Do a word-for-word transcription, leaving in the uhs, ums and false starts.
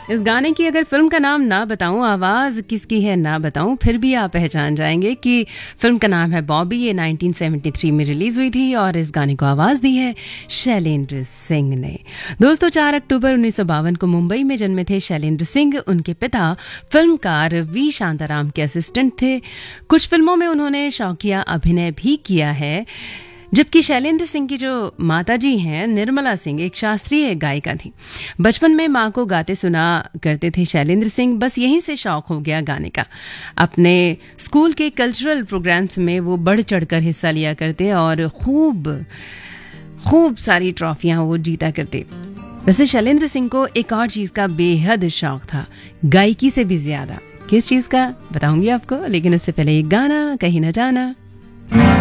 इस गाने की अगर फिल्म का नाम ना बताऊं, आवाज़ किसकी है ना बताऊं, फिर भी आप पहचान जाएंगे कि फिल्म का नाम है बॉबी। ये नाइनटीन सेवेंटी थ्री में रिलीज़ हुई थी और इस गाने को आवाज़ दी है शैलेंद्र सिंह ने। दोस्तों, चार अक्टूबर उन्नीस सौ बावन को मुंबई में जन्मे थे शैलेंद्र सिंह। उनके पिता फिल्मकार वी शांताराम के असिस्टेंट थे। कुछ फिल्मों में उन्होंने शौकिया अभिनय भी किया है, जबकि शैलेंद्र सिंह की जो माताजी हैं निर्मला सिंह एक शास्त्रीय गायिका थी। बचपन में माँ को गाते सुना करते थे शैलेंद्र सिंह, बस यहीं से शौक हो गया गाने का। अपने स्कूल के कल्चरल प्रोग्राम्स में वो बढ़ चढ़कर हिस्सा लिया करते और खूब खूब सारी ट्रॉफियां वो जीता करते। वैसे शैलेंद्र सिंह को एक और चीज़ का बेहद शौक था, गायकी से भी ज्यादा। किस चीज़ का बताऊंगी आपको, लेकिन उससे पहले एक गाना, कहीं न जाना।